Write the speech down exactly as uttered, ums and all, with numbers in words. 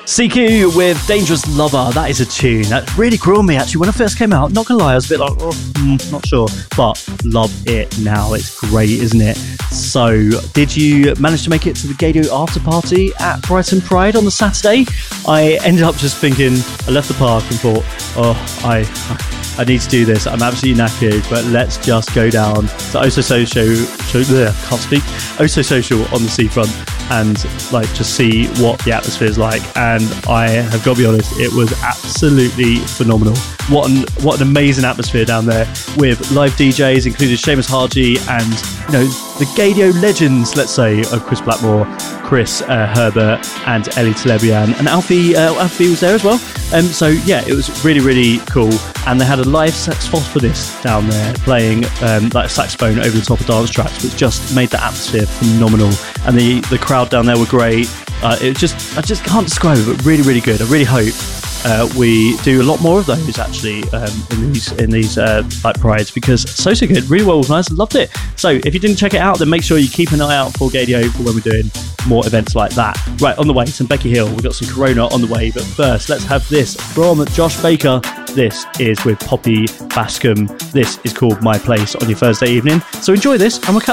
C Q with Dangerous Lover. That is a tune. That really grew on me, actually. When I first came out, not gonna lie, I was a bit like, oh, mm, not sure. But love it now. It's great, isn't it? So, did you manage to make it to the Gaydio after party at Brighton Pride on the Saturday? I ended up just thinking, I left the park and thought, oh, I... I need to do this. I'm absolutely knackered, but let's just go down to Oso Social. Show, bleh, can't speak. Oso Social on the seafront and like just see what the atmosphere is like. And I have got to be honest, it was absolutely phenomenal. What an what an amazing atmosphere down there with live D Js, including Seamus Haji and you know the Gaydio legends, let's say, of Chris Blackmore, Chris uh, Herbert, and Ellie Telebian, and Alfie. Uh, Alfie was there as well. Um, so yeah, it was really really cool. And they had a live saxophonist down there playing um, like a saxophone over the top of dance tracks, which just made the atmosphere phenomenal. And the, the crowd down there were great. Uh, it just I just can't describe it, but really, really good. I really hope uh, we do a lot more of those actually um, in these in these uh, like prides, because so so good, really well organised. Loved it. So if you didn't check it out, then make sure you keep an eye out for Gaydio for when we're doing more events like that. Right, on the way, some Becky Hill. We've got some Corona on the way, but first let's have this from Josh Baker. This is with Poppy Bascom. This is called My Place on your Thursday evening. So enjoy this and we'll catch